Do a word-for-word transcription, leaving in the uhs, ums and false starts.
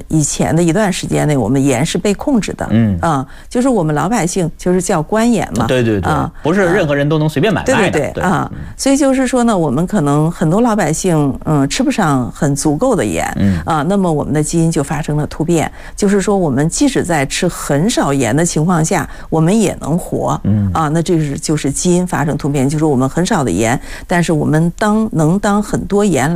以前的一段时间内，我们盐是被控制的，嗯啊，就是我们老百姓就是叫官盐嘛， 对对对，啊，不是任何人都能随便买卖的， 对对对啊，所以就是说呢，我们可能很多老百姓嗯吃不上很足够的盐，嗯啊，那么我们的基因就发生了突变，就是说我们即使在吃很少盐的情况下，我们也能活，嗯啊，那这是就是基因发生突变，就是我们很少的盐，但是我们当能当很多盐。